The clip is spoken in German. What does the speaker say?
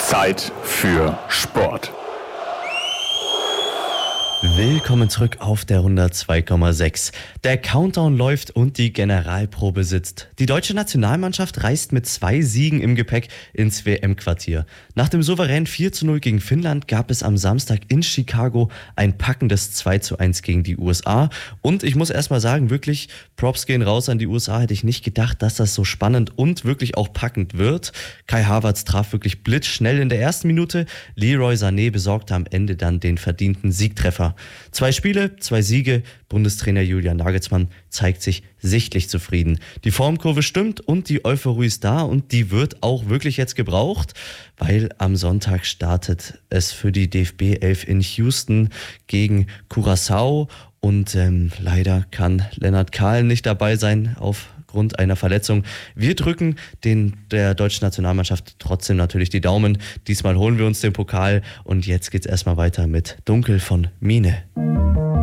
Zeit für Sport. Willkommen zurück auf der 102,6. Der Countdown läuft und die Generalprobe sitzt. Die deutsche Nationalmannschaft reist mit 2 Siegen im Gepäck ins WM-Quartier. Nach dem souveränen 4:0 gegen Finnland gab es am Samstag in Chicago ein packendes 2:1 gegen die USA. Und ich muss erstmal sagen, wirklich, Props gehen raus an die USA. Hätte ich nicht gedacht, dass das so spannend und wirklich auch packend wird. Kai Havertz traf wirklich blitzschnell in der ersten Minute. Leroy Sané besorgte am Ende dann den verdienten Siegtreffer. 2 Spiele, 2 Siege. Bundestrainer Julian Nagelsmann zeigt sich sichtlich zufrieden. Die Formkurve stimmt und die Euphorie ist da und die wird auch wirklich jetzt gebraucht, weil am Sonntag startet es für die DFB-11 in Houston gegen Curaçao und leider kann Lennart Kahl nicht dabei sein aufgrund einer Verletzung. Wir drücken der deutschen Nationalmannschaft trotzdem natürlich die Daumen. Diesmal holen wir uns den Pokal und jetzt geht's erstmal weiter mit Dunkel von Mine.